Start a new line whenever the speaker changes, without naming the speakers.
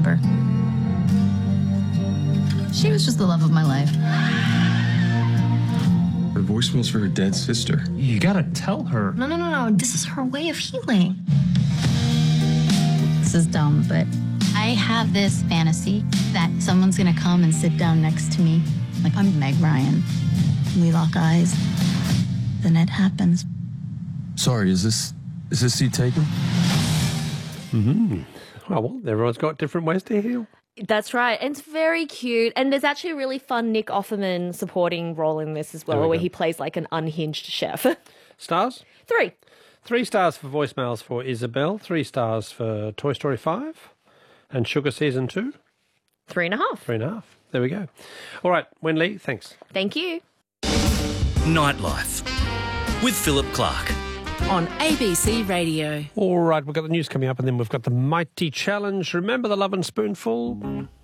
her. She was just the love of my life.
Her voicemail's for her dead sister.
You gotta tell her.
No. This is her way of healing. This is dumb, but I have this fantasy that someone's gonna come and sit down next to me, like I'm Meg Ryan. We lock eyes. Then it happens.
Sorry, is this seat taken?
Oh, well, everyone's got different ways to heal.
That's right. And it's very cute. And there's actually a really fun Nick Offerman supporting role in this as well, where he plays like an unhinged chef.
Stars?
3.
3 stars for voicemails for Isabel, 3 stars for Toy Story 5 and Sugar Season 2.
3.5.
3.5. There we go. All right, Wenli, thanks.
Thank you.
Nightlife with Philip Clark.
On ABC Radio.
All right, we've got the news coming up and then we've got the Mighty Challenge. Remember the Love and Spoonful?